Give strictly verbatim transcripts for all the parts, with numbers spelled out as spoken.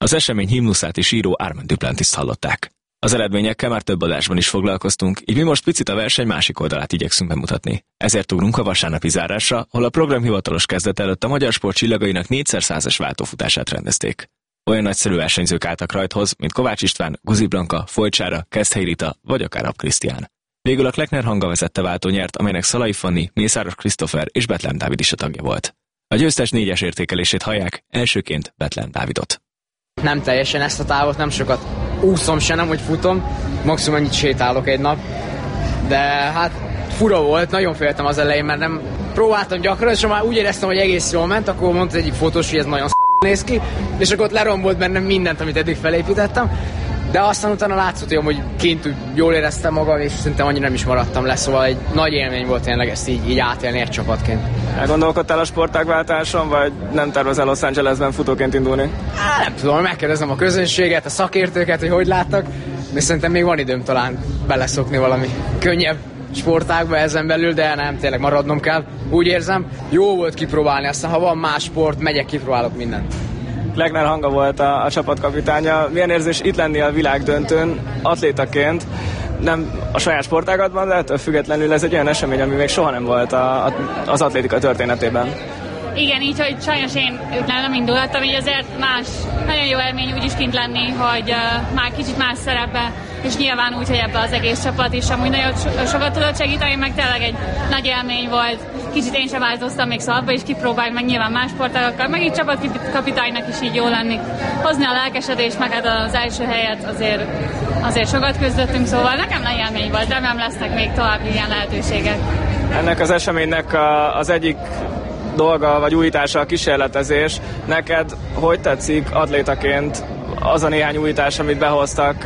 Az esemény himnuszát is író Armand Duplantis hallották. Az eredményekkel már több adásban is foglalkoztunk, így mi most picit a verseny másik oldalát igyekszünk bemutatni. Ezért ugrunk a vasárnapi zárásra, ahol a program hivatalos kezdet előtt a magyar sport csillagainak négyszer százas váltófutását rendezték. Olyan nagyszerű versenyzők álltak rajthoz, mint Kovács István, Guzi Blanka, Folycsára, Keszthelyi Rita vagy akár Ab Krisztián. Végül a Kleckner Hanga vezette váltó nyert, amelynek Szalai Fanni, Mészáros Krisztófer és Bethlen Dávid is a tagja volt. A győztes négyes értékelését hallják, elsőként Bethlen Dávidot. Nem teljesen ezt a távot, nem sokat úszom se, nem hogy futom, maximum annyit sétálok egy nap, de hát fura volt, nagyon féltem az elején, mert nem próbáltam gyakran, és már úgy éreztem, hogy egész jól ment, akkor mondta egyik fotós, hogy ez nagyon szarul néz ki, és akkor ott lerombolt bennem mindent, amit eddig felépítettem, de aztán utána látszott, hogy kint jól éreztem magam, és szerintem annyira nem is maradtam le, szóval egy nagy élmény volt tényleg ezt így, így átélni egy csapatként. Elgondolkodtál a sportágváltáson, vagy nem tervezel Los Angelesben futóként indulni? Á, nem tudom, megkérdezem a közönséget, a szakértőket, hogy hogy láttak, de szerintem még van időm talán beleszokni valami könnyebb sportágba ezen belül, de nem, tényleg maradnom kell. Úgy érzem, jó volt kipróbálni, aztán ha van más sport, megyek, kipróbálok mindent. Kleckner Hanga volt a, a csapatkapitánya. Milyen érzés itt lenni a világdöntőn atlétaként? Nem a saját sportágatban, de ettől függetlenül ez egy olyan esemény, ami még soha nem volt a, a, az atlétika történetében. Igen, így, hogy sajnos én nem indulhattam, így azért más, nagyon jó élmény úgy is kint lenni, hogy uh, már kicsit más szerepbe, és nyilván úgy, hogy ebbe az egész csapat is amúgy nagyon so- sokat tudott segíteni, meg tényleg egy nagy élmény volt. Kicsit én sem változtam még szabba, és kipróbálni meg nyilván más sportágokkal, meg így csapatkapitánynak is így jó lenni. Hozni a lelkesedést, meg hát az első helyet azért, azért sokat küzdöttünk, szóval nekem nagy élmény volt, remélem lesznek még további ilyen lehetőségek. Ennek az eseménynek a, az egyik dolga vagy újítása a kísérletezés. Neked hogy tetszik atlétaként az a néhány újítás, amit behoztak,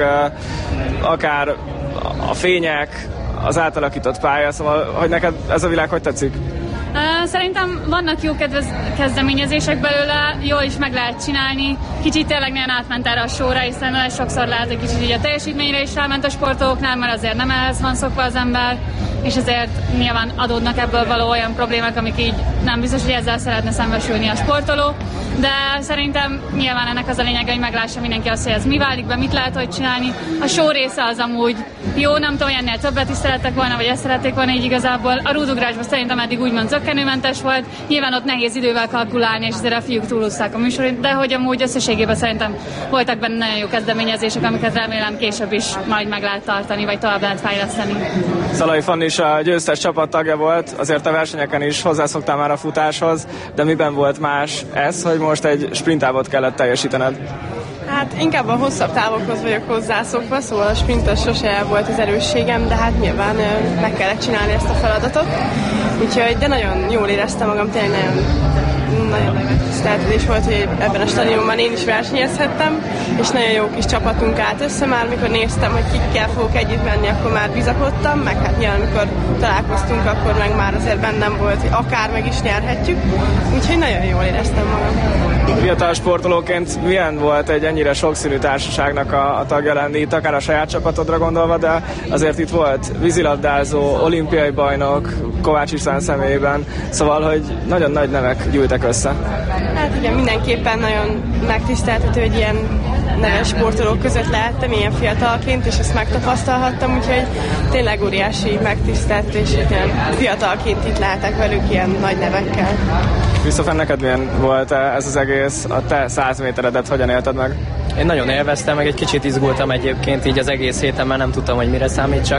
akár a fények, az átalakított pálya, szóval hogy neked ez a világ hogy tetszik? Szerintem vannak jó kedvez, kezdeményezések belőle, jól is meg lehet csinálni. Kicsit tényleg nagyon átment erre a sorra, hiszen nagyon sokszor lehet, hogy kicsit így a teljesítményre is ráment a sportolóknál, mert azért nem ehhez van szokva az ember, és ezért nyilván adódnak ebből való olyan problémák, amik így nem biztos, hogy ezzel szeretne szembesülni a sportoló. De szerintem nyilván ennek az a lényege, hogy meglássa mindenki azt, hogy ez mi válik be, mit lehet hogy csinálni. A show része az amúgy jó, nem tudom, hogy ennél többet is szerettek volna, vagy ezt szerették volna így igazából. A rúdugrásban szerintem eddig úgymond zökkenőmentes volt. Nyilván ott nehéz idővel kalkulálni, és azért a fiúk túlúzták a műsorit, de hogy amúgy összességében szerintem voltak benne nagyon jó kezdeményezések, amiket remélem később is majd meg lehet tartani, vagy tovább lehet fejleszteni. Szalai Fanni is a győztes csapat tagja volt, azért a versenyeken is hozzászoktál már a futáshoz, de miben volt más ez, hogy most egy sprinttávot kellett teljesítened? Hát inkább a hosszabb távokhoz vagyok hozzászokva, szóval a sprintes sose volt az erősségem, de hát nyilván meg kellett csinálni ezt a feladatot. Úgyhogy, de nagyon jól éreztem magam, tényleg nagyon, nagyon nagy megtiszteltetés volt, hogy ebben a stadionban én is versenyezhettem, és nagyon jó kis csapatunk állt össze már, mikor néztem, hogy kikkel fogok együtt menni, akkor már bizakodtam, meg hát nyilván, amikor találkoztunk, akkor meg már azért bennem volt, hogy akár meg is nyerhetjük, úgyhogy nagyon jól éreztem magam. Fiatal sportolóként milyen volt egy ennyire sokszínű társaságnak a, a tagja lenni, itt akár a saját csapatodra gondolva, de azért itt volt vízilabdázó, olimpiai bajnok, Kovács István személyében, szóval, hogy nagyon nagy nevek gyűltek össze. Hát igen, mindenképpen nagyon megtiszteltető, hogy ilyen neves sportolók között lehettem ilyen fiatalként, és ezt megtapasztalhattam, úgyhogy tényleg óriási megtiszteltetés, hogy ilyen fiatalként itt lehetek velük ilyen nagy nevekkel. Krisztófer, neked milyen volt ez az egész, a te száz méteredet hogyan élted meg? Én nagyon élveztem, meg egy kicsit izgultam egyébként így az egész héten, mert nem tudtam, hogy mire számítsak.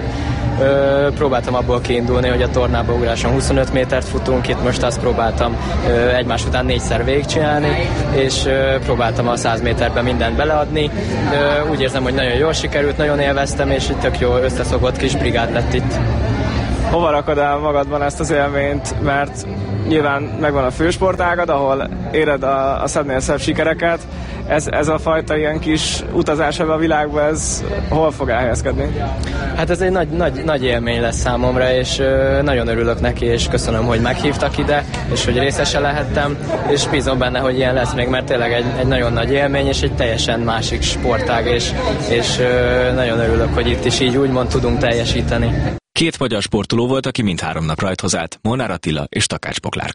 Ö, próbáltam abból kiindulni, hogy a tornába ugráson huszonöt métert futunk, itt most azt próbáltam ö, egymás után négyszer végigcsinálni, és ö, próbáltam a száz méterben mindent beleadni. Ö, úgy érzem, hogy nagyon jól sikerült, nagyon élveztem, és itt tök jó összeszokott kis brigád lett itt. Hova rakod el magadban ezt az élményt, mert nyilván megvan a fősportágad, ahol éred a, a szebbnél szebb sikereket. Ez, ez a fajta ilyen kis utazás ebbe a világba, ez hol fog elhelyezkedni? Hát ez egy nagy, nagy, nagy élmény lesz számomra, és ö, nagyon örülök neki, és köszönöm, hogy meghívtak ide, és hogy részese lehettem, és bízom benne, hogy ilyen lesz még, mert tényleg egy, egy nagyon nagy élmény, és egy teljesen másik sportág, és, és ö, nagyon örülök, hogy itt is így úgymond tudunk teljesíteni. Két magyar sportoló volt, aki mindhárom nap rajthoz állt, Molnár Attila és Takács Boglárka.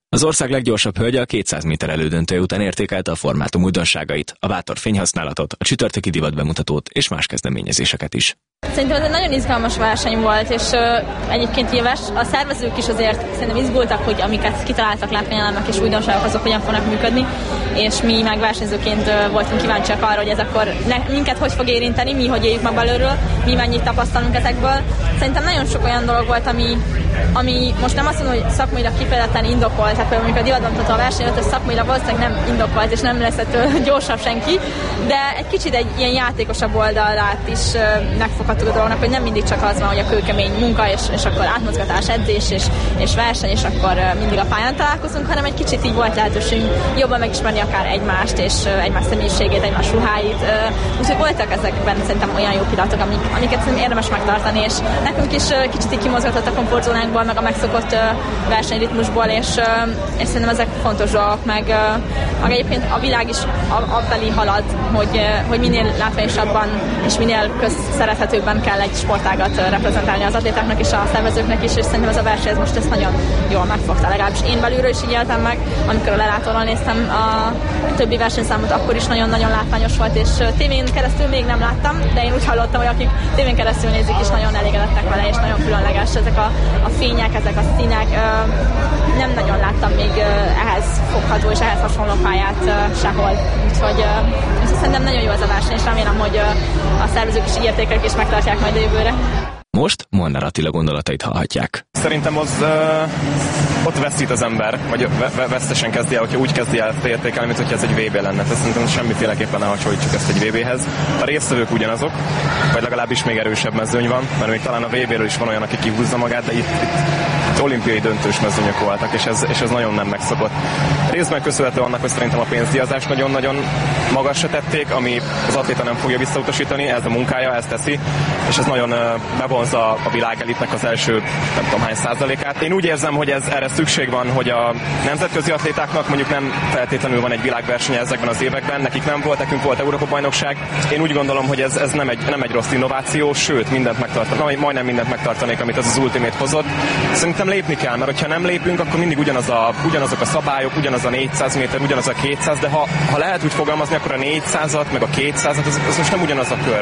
Az ország leggyorsabb hölgye a kétszáz méter elődöntője után értékelte a formátum újdonságait, a bátor fényhasználatot, a csütörtöki divat bemutatót és más kezdeményezéseket is. Szerintem ez egy nagyon izgalmas verseny volt, és uh, egyébként éves, a szervezők is azért szerintem izgultak, hogy amiket kitaláltak látványelemek és újdonságok, azok hogyan fognak működni, és mi meg versenyzőként uh, voltunk kíváncsiak arra, hogy ez akkor ne, minket hogy fog érinteni, mi hogy éljük meg belőről, mi mennyit tapasztalunk ezekből. Szerintem nagyon sok olyan dolog volt, ami, ami most nem azt mondom, hogy szakmailag kifejezetten indokolt, tehát például amikor a divatbemutató a verseny előtt, az szakmailag valószínűleg nem indokolt, és nem lesz ettől gyorsabb senki, de egy kicsit egy ilyen játékosabb oldalát is uh, megfoghattuk a dolognak, hogy nem mindig csak az van, hogy a kőkemény munka, és, és akkor átmozgatás, edzés, és, és verseny, és akkor uh, mindig a pályán találkozunk, hanem egy kicsit így volt lehetőségünk jobban megismerni akár egymást, és uh, egymás személyiségét, egymás ruháit. Uh, úgyhogy voltak ezekben szerintem olyan jó pillanatok, amik, amiket szerintem érdemes megtartani, és nekünk is uh, kicsit így kimozgatott a komfortzónánkból, meg a megszokott uh, versenyritmusból, és, uh, és szerintem ezek fontos dolgok, meg, uh, meg egyébként a világ is afelé halad, hogy, uh, hogy minél látványosabban és minél közszerethetőbben kell egy sportágat reprezentálni az atlétáknak és a szervezőknek is, és szerintem ez a verseny most ezt nagyon jól megfogta, legalábbis én belülről is így éltem meg, amikor a lelátóról néztem a többi versenyszámot, akkor is nagyon-nagyon látványos volt, és tévén keresztül még nem láttam, de én úgy hallottam, hogy akik tévén keresztül nézik is nagyon elégedettek vele, és nagyon különleges ezek a, a fények, ezek a színek, nem nagyon láttam még ehhez fogható és ehhez hasonló pályát sehol, úgyhogy szerintem nagyon jó ez a verseny, és remélem, hogy a szervezők is így értékelik és megtartják majd a jövőre. Most Molnár Attila gondolatait hallhatják. Szerintem az uh, ott veszít az ember, vagy ve- vesztesen kezdi el, hogyha úgy kezdi el értékelni, mint hogyha ez egy vé bé lenne. Tehát szerintem semmiféleképpen ne hasonlítsuk ezt egy vé béhez. A résztvevők ugyanazok, vagy legalábbis még erősebb mezőny van, mert még talán a vé béről is van olyan, aki kihúzza magát, de itt, itt, itt olimpiai döntős mezőnyök voltak, és ez, és ez nagyon nem megszokott. Részben köszönhető annak, hogy szerintem a pénzdíjazást nagyon-nagyon magasra tették, ami az atléta nem fogja visszautasítani, ez a munkája, ezt teszi, és ez nagyon uh, bevonza a világelitnek az első nem tudom hány százalékát. Én úgy érzem, hogy ez erre szükség van, hogy a nemzetközi atlétáknak mondjuk nem feltétlenül van egy világverseny ezekben az években, nekik nem volt, nekünk volt Európa-bajnokság. Én úgy gondolom, hogy ez, ez nem, egy, nem egy rossz innováció, sőt, mindent megtartanék, majdnem mindent megtartanék, amit az az Ultimate hozott. Szerintem lépni kell, mert hogyha nem lépünk, akkor mindig ugyanaz a, ugyanazok a szabályok, ugyanaz a négyszáz méter, ugyanaz a kétszáz, de ha, ha lehet úgy fogalmazni, akkor a négyszázat, meg a kétszázat, az, az most nem ugyanaz a kör.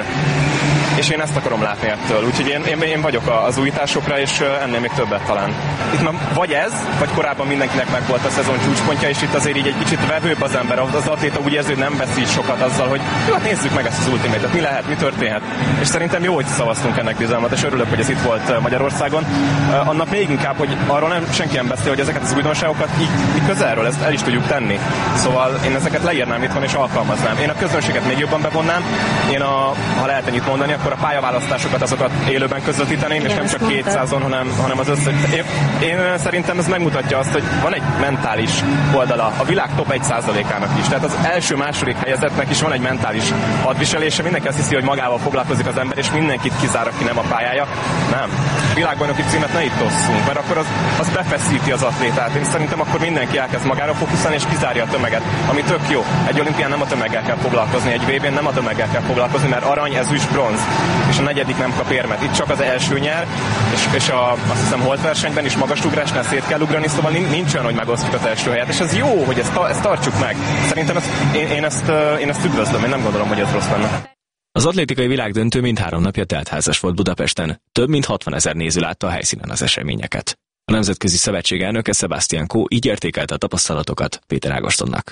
És én ezt akarom látni ettől. Úgyhogy én, én, én vagyok az újításokra, és ennél még többet talán. Itt már vagy ez, vagy korábban mindenkinek meg volt a szezon csúcspontja, és itt azért így egy kicsit vevőbb az ember. Az atléta úgy érzi, hogy nem veszít sokat azzal, hogy jó, hát nézzük meg ezt az Ultimate-et, mi lehet, mi történhet. És szerintem jó, hogy szavaztunk ennek bizalmat, és örülök, hogy ez itt volt Magyarországon. Annak még inkább, hogy arról nem senki nem beszél, hogy ezeket az újdonságokat így, így közelről ezt el is tudjuk tenni. Szóval én ezeket leírnám itthon és alkalmaznám. Én a közönséget még jobban bevonnám. Én a, ha lehet ennyit mondani, akkor a pályaválasztásokat azokat élőben közvetíteném, és nem csak kétszázon, hanem, hanem az összes. Én, én szerintem ez megmutatja azt, hogy van egy mentális oldala a világ top egy százalékának is. Tehát az első-második helyezettnek is van egy mentális hadviselése. Mindenki azt hiszi, hogy magával foglalkozik az ember, és mindenkit kizár, aki nem a pályája. Nem. Világbajnoki címet ne itt osszunk, mert akkor az, az befeszíti az atlétát. Én szerintem akkor mindenki elkezd magára fókuszálni, és kizárja a tömeget, ami tök jó. Egy olimpián nem a tömeggel kell foglalkozni, egy vé bén nem a tömeggel kell foglalkozni, mert arany, ezüst, bronz, és a negyedik nem kap érmet. Itt csak az első nyer, és, és a, azt hiszem holtversenyben is magasugrásnál szét kell ugrani, szóval nincs olyan, hogy megosztjuk az első helyet, és ez jó, hogy ezt, ezt tartsuk meg. Szerintem ezt, én, én, ezt, én ezt üdvözlöm, én nem gondolom, hogy ez rossz lenne. Az atlétikai világdöntő mindhárom napja teltházas volt Budapesten. Több mint hatvanezer néző látta a helyszínen az eseményeket. A Nemzetközi Szövetség elnöke Sebastian Coe így értékelte a tapasztalatokat Péter Ágostonnak.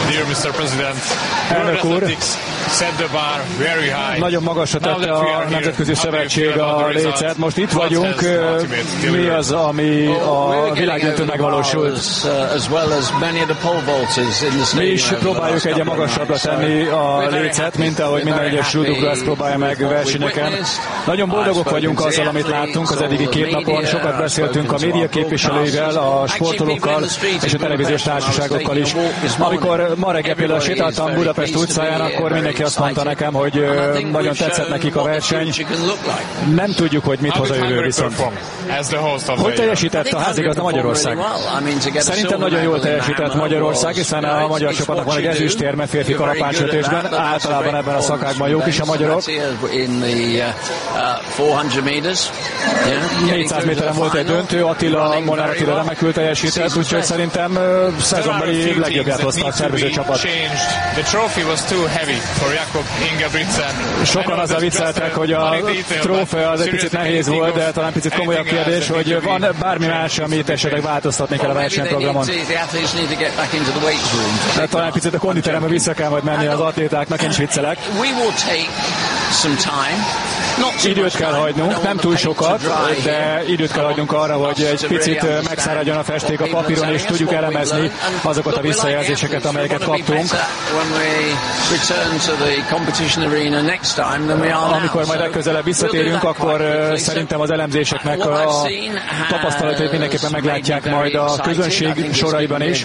Elnök úr, nagyon magasra tette a Nemzetközi Szövetség a lécet. Most itt vagyunk, mi az, ami a világdöntő megvalósult? Mi is próbáljuk egyre magasabbra tenni a lécet, mint ahogy minden egyes rúdugró ezt próbálja meg versenyeken. Nagyon boldogok vagyunk azzal, amit láttunk az eddigi két napon. Sokat beszéltünk a média képviselőivel, a sportolókkal és a televíziós társaságokkal is. Amikor ma reggel például sétáltam Budapest utcáján, akkor mindenki azt mondta nekem, hogy nagyon tetszett nekik a verseny. Nem tudjuk, hogy mit hoz a jövő viszont. Hogy teljesített a házigazda Magyarország? Szerintem nagyon jól teljesített Magyarország, hiszen a magyar csapatnak van egy ezüstérme férfi kalapácsötésben. Általában ebben a szakákban jók is a magyarok. négyszáz méteren volt egy döntő, Attila Molnár Attila remekül teljesített, úgyhogy szerintem uh, szezonbeli legjobbját hozta a szervező csapat. Sokan azzal vicceltek, hogy a trófea az egy picit nehéz volt, de talán picit komolyabb kérdés, hogy van bármi más, amit esetleg változtatni kell a versenyprogramon. De talán picit a konditerembe vissza kell majd menni az atlétáknak, én is viccelek. Időt kell hagynunk, nem túl sokat, de időt kell hagynunk arra, hogy egy picit megszáradjon a festék a papíron, és tudjuk elemezni azokat a visszajelzéseket, amelyeket kaptunk. Amikor majd legközelebb visszatérünk, akkor szerintem az elemzéseknek a tapasztalatait mindenképpen meglátják majd a közönség soraiban is.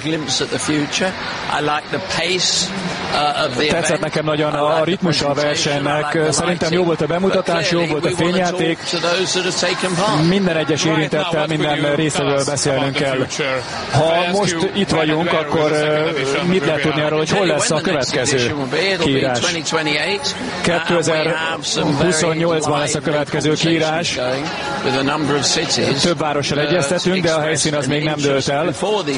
Tetszett nekem nagyon a ritmusa a versenynek, szerintem jó volt a bemutatás, jó volt a fényjáték. Minden egyes érintettel, minden részéről beszélnünk kell. Ha most itt vagyunk, akkor mit lehet tudni arról, hogy hol lesz a következő kiírás? kétezer-huszonnyolcban lesz a következő kiírás. Több várossal egyeztetünk, de a helyszín az még nem dőlt el.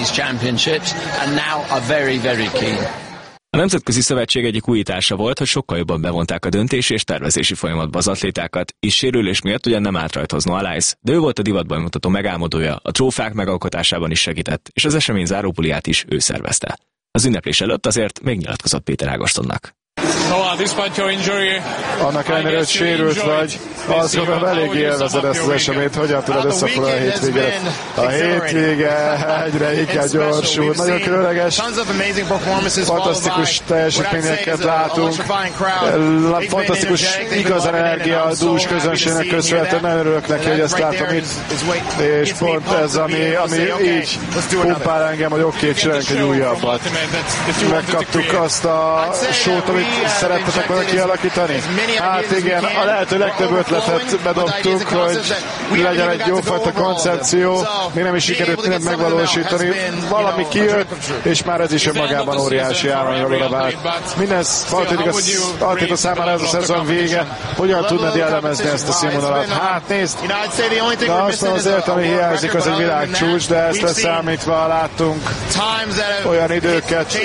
A Nemzetközi Szövetség egyik újítása volt, hogy sokkal jobban bevonták a döntési és tervezési folyamatba az atlétákat, és sérülés miatt ugyan nem állt rajthoz Noah Lyles, de ő volt a divatban mutató megálmodója, a trófák megalkotásában is segített, és az esemény záróbuliát is ő szervezte. Az ünneplés előtt azért még nyilatkozott Péter Ágostonnak. Annak ellenére, hogy sérült vagy, azt gondolom eléggé élvezed ezt az eseményt, hogyan tudod összefoglalni a hétvégét. A hétvége egyre inkább gyorsul, nagyon különleges, fantasztikus teljesítményeket látunk, fantasztikus igazán energia, dús közönségnek köszönhetően, nagyon örülök neki, hogy ezt látom itt, és pont ez, ami, ami így pumpál engem, hogy oké, csináljunk egy újabbat. Megkaptuk azt a sót, amit szerettetek volna kialakítani? Hát igen, a lehető legtöbb ötletet bedobtuk, hogy legyen egy jófajta koncepció, még nem is sikerült mindent megvalósítani. Valami kijött, és már ez is önmagában óriási álmonyra vált. Minden atléta számára ez a szezon vége. Hogyan tudnád jellemezni ezt a színvonalat? Hát nézd, de azt azért, ami hiányzik, az egy világcsúcs, de ezt leszámítva láttunk olyan időket,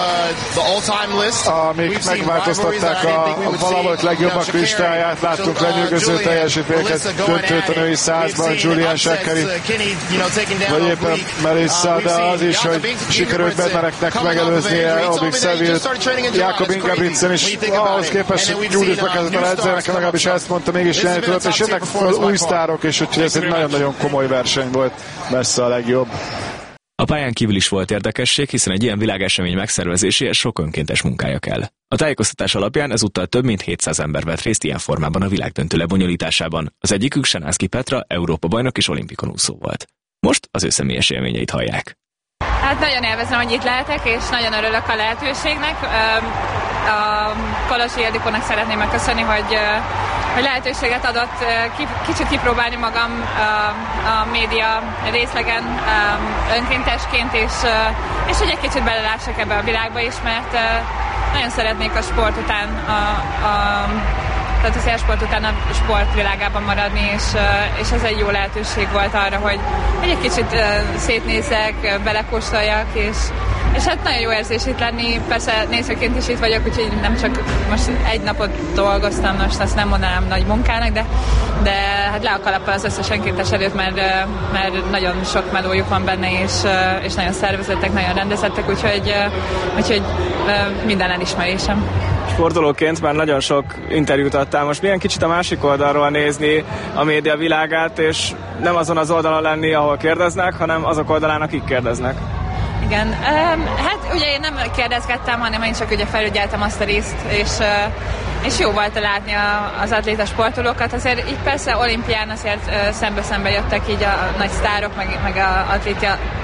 amik megváltoztatták a, a valahogy legjobbak listáját, láttunk lenyűgöző teljesítményeket, döntőt a női százban, Julian Shekeri, vagy éppen Melissa, de az is, hogy sikerült Bednareknek megelőznie Obik Sevilt, Jakob Ingebrigtsen is, ahhoz képest, hogy Judith megkezdett a edzőnek, legalábbis ezt mondta, mégis nyerni tudott, és jönnek fel új sztárok, és úgyhogy ez egy nagyon-nagyon komoly verseny volt, messze a legjobb. A pályán kívül is volt érdekesség, hiszen egy ilyen világesemény megszervezéséhez sok önkéntes munkája kell. A tájékoztatás alapján ezúttal több mint hétszáz ember vett részt ilyen formában a világdöntő lebonyolításában. Az egyikük Sanánszky Petra, Európa-bajnok és olimpikon úszó volt. Most az ő személyes élményeit hallják. Hát nagyon élvezem, hogy itt lehetek, és nagyon örülök a lehetőségnek. A Kalosi Ildikónak szeretném megköszönni, hogy, hogy lehetőséget adott kicsit kipróbálni magam a média részlegen önkéntesként, és, és hogy egy kicsit belelássak ebbe a világba is, mert nagyon szeretnék a sport után a, a tehát az élsport után a sport világában maradni, és, és ez egy jó lehetőség volt arra, hogy egy kicsit szétnézzek, belekóstoljak, és, és hát nagyon jó érzés itt lenni. Persze nézőként is itt vagyok, úgyhogy nem csak most egy napot dolgoztam, most azt nem mondanám nagy munkának, de, de hát le a kalappal az összes önkéntes előtt, mert, mert nagyon sok melójuk van benne, és, és nagyon szervezettek, nagyon rendezettek, úgyhogy, úgyhogy minden elismerésem. Sportolóként már nagyon sok interjút adtál, most milyen kicsit a másik oldalról nézni a média világát, és nem azon az oldalon lenni, ahol kérdeznek, hanem azok oldalán, akik kérdeznek. Igen, hát ugye én nem kérdezgettem, hanem én csak ugye felügyeltem azt a részt, és, és jó volt látni az atléta sportolókat. Azért így persze olimpián azért szembe-szembe jöttek így a nagy sztárok, meg, meg az atléta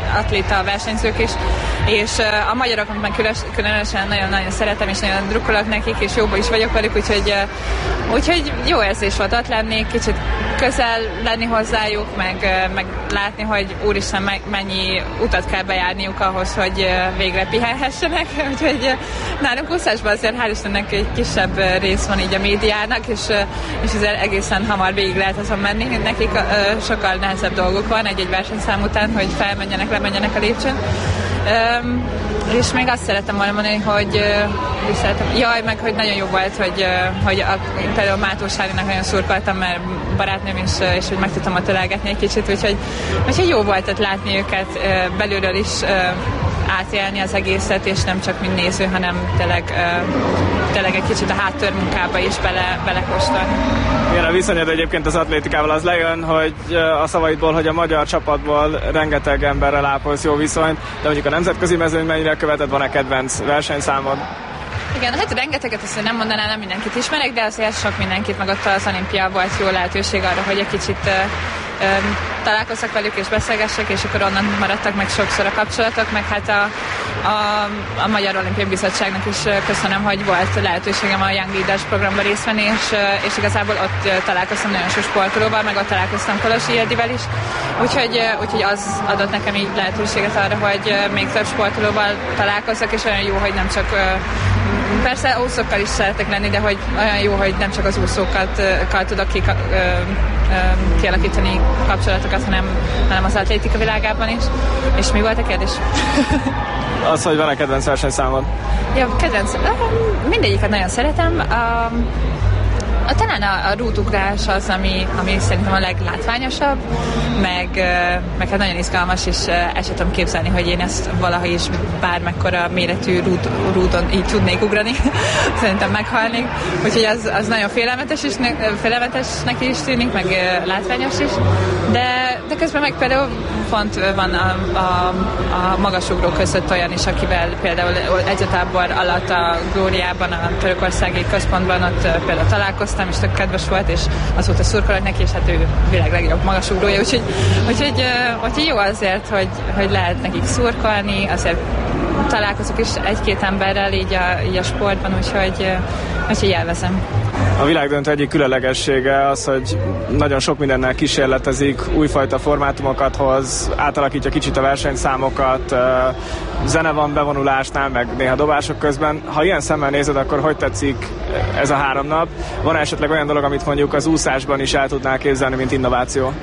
atléta versenyzők is, és a magyarokat meg különösen nagyon-nagyon szeretem, és nagyon drukkolok nekik, és jóban is vagyok velük, úgyhogy, úgyhogy jó érzés volt ott lenni, kicsit közel lenni hozzájuk, meg, meg látni, hogy úristen, mennyi utat kell bejárniuk ahhoz, hogy végre pihenhessenek, úgyhogy nálunk úszásban azért hál' Istennek egy kisebb rész van így a médiának, és, és azért egészen hamar végig lehet azon menni. Nekik sokkal nehezebb dolguk van egy-egy versenyszám után, hogy felmenjenek, lemenjenek a lépcsőn. Um, és még azt szeretem volna mondani, hogy uh, szeretem, jaj, meg hogy nagyon jó volt, hogy, uh, hogy a, például Mátós Hárinak nagyon szurkoltam, mert barátnőm is, uh, és hogy meg tudtam ott ölelgetni egy kicsit, úgyhogy, úgyhogy jó volt ott látni őket uh, belülről is uh, átélni az egészet, és nem csak mint néző, hanem tényleg, uh, tényleg egy kicsit a háttörmunkába is bele, belekóstolni. Igen, a viszonyod egyébként az atlétikával az lejön, hogy a szavaidból, hogy a magyar csapatból rengeteg emberrel ápolsz jó viszonyt, de mondjuk a nemzetközi mezőn mennyire követed, van-e kedvenc versenyszámod? Igen, hát rengeteget azt nem mondanám, nem mindenkit ismerek, de azért sok mindenkit, meg ott az olimpia volt jó lehetőség arra, hogy egy kicsit uh, um, találkozzak velük és beszélgessek, és akkor onnan maradtak meg sokszor a kapcsolatok, meg hát a, a, a Magyar Olimpiai Bizottságnak is köszönöm, hogy volt lehetőségem a Young Leaders programban részt venni, és, és igazából ott találkoztam nagyon sok sportolóval, meg ott találkoztam Kolosi Edivel is, úgyhogy, úgyhogy az adott nekem így lehetőséget arra, hogy még több sportolóval találkozzak, és olyan jó, hogy nem csak persze úszókkal is szeretek lenni, de hogy olyan jó, hogy nem csak az úszókkal tudok ki, ö, ö, kialakítani kapcsolatokat, hanem, hanem az atlétika világában is. És mi volt a kérdés? Az, hogy van-e kedvenc versenyszámod? Ja, kedvenc. Mindegyiket nagyon szeretem. Um, A, talán a, a rútugrás az, ami, ami szerintem a leglátványosabb, meg, meg hát nagyon izgalmas, és el sem tudom képzelni, hogy én ezt valaha is bármekkora méretű rút, rúton így tudnék ugrani. Szerintem meghalnék. Úgyhogy az, az nagyon félelmetes is, félelmetesnek is tűnik, meg látványos is. De, de közben meg például pont van a, a, a magasugró között olyan is, akivel például egyetábor alatt a Glóriában, a törökországi központban ott például találkoztam, és tök kedves volt, és azóta szurkolok neki, és hát ő világ legjobb magasugrója, úgyhogy, úgyhogy, úgyhogy jó azért, hogy, hogy lehet nekik szurkolni, azért találkozok is egy-két emberrel így a, így a sportban, úgyhogy, úgyhogy élvezem. A világdöntő egyik különlegessége az, hogy nagyon sok mindennel kísérletezik, újfajta formátumokat hoz, átalakítja kicsit a versenyszámokat, zene van bevonulásnál, meg néha dobások közben. Ha ilyen szemmel nézed, akkor hogy tetszik ez a három nap? Van esetleg olyan dolog, amit mondjuk az úszásban is el tudnál képzelni, mint innováció?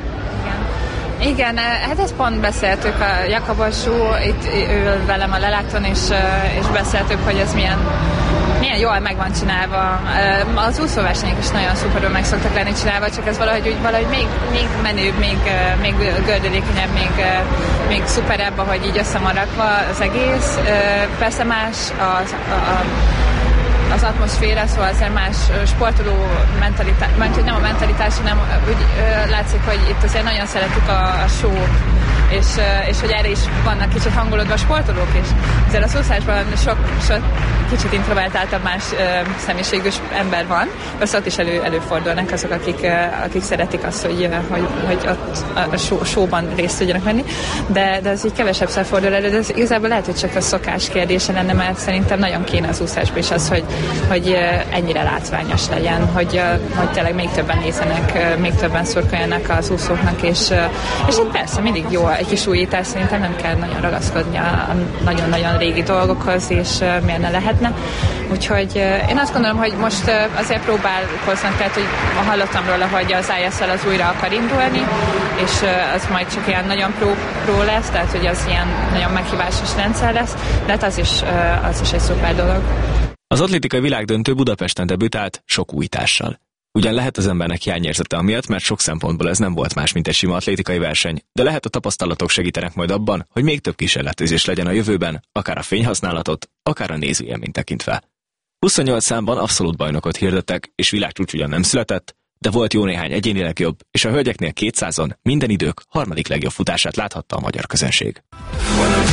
Igen, hát ezt pont beszéltük a Jakabosú, itt ül velem a lelátón, és, és beszéltük, hogy ez milyen, milyen jól meg van csinálva. Az úszóversenyek is nagyon szuperül meg szoktak lenni csinálva, csak ez valahogy, úgy, valahogy még, még menőbb, még, még gördülékenyebb, még, még szuperebb, ahogy így össze van rakva az egész. Persze más az, a, a, az atmoszféra, szóval azért más sportoló mentalitás, mert nem a mentalitás, hanem úgy látszik, hogy itt azért nagyon szeretik a, a show, és, és hogy erre is vannak kicsit hangolódva a sportolók is. Azért az úszásban sok, sok kicsit introvertáltabb más ö, személyiségű ember van, persze ott is elő, előfordulnak azok, akik, ö, akik szeretik azt, hogy, hogy, hogy ott a show, showban részt tudjanak venni, de, de az így kevesebbszer fordul elő, de ez igazából lehet, hogy csak a szokás kérdése lenne, mert szerintem nagyon kéne az úszásban is az, hogy, hogy ennyire látványos legyen, hogy, hogy tényleg még többen nézzenek, még többen szurkoljanak az úszóknak, és, és hát persze mindig jó egy kis újítás, szerintem nem kell nagyon ragaszkodni a nagyon-nagyon régi dolgokhoz, és miért ne lehetne. Úgyhogy én azt gondolom, hogy most azért próbálkoznak, tehát hogy hallottam róla, hogy az i es el az újra akar indulni, és az majd csak ilyen nagyon pró, pró lesz, tehát hogy az ilyen nagyon meghívásos rendszer lesz, de hát az is, az is egy szuper dolog. Az atlétikai világdöntő Budapesten debütált sok újítással. Ugyan lehet az embernek hiányérzete amiatt, mert sok szempontból ez nem volt más, mint egy sima atlétikai verseny, de lehet a tapasztalatok segítenek majd abban, hogy még több kísérletezés legyen a jövőben, akár a fényhasználatot, akár a nézőélményt tekintve. huszonnyolc számban abszolút bajnokot hirdettek, és világcsúcs ugyan nem született, de volt jó néhány egyéni legjobb, és a hölgyeknél kétszázon minden idők harmadik legjobb futását láthatta a magyar közönség.